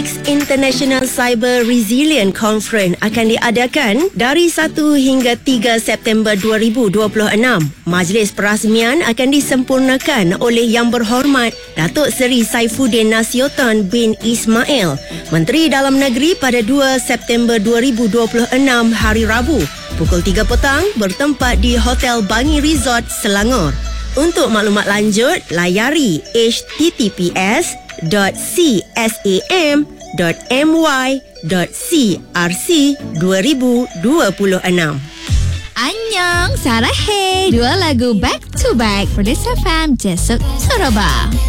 International Cyber Resilient Conference akan diadakan dari 1 hingga 3 September 2026. Majlis perasmian akan disempurnakan oleh Yang Berhormat Datuk Seri Saifuddin Nasution bin Ismail, Menteri Dalam Negeri, pada 2 September 2026 hari Rabu pukul 3 petang bertempat di Hotel Bangi Resort, Selangor. Untuk maklumat lanjut, layari https://my.my.crc2026. Annyeong, Sarah Hey. Dua lagu back to back. Producer FM Jesuk Sarawak.